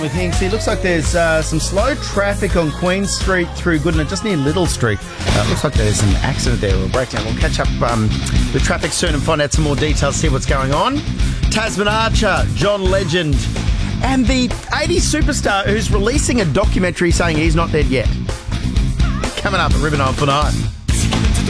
With Hinksy, looks like there's some slow traffic on Queen Street through Goodna, just near Little Street. Looks like there's an accident there or a breakdown. We'll catch up with traffic soon and find out some more details, see what's going on. Tasman Archer, John Legend, and the 80s superstar who's releasing a documentary saying he's not dead yet. Coming up at Ribbon 9 for 9.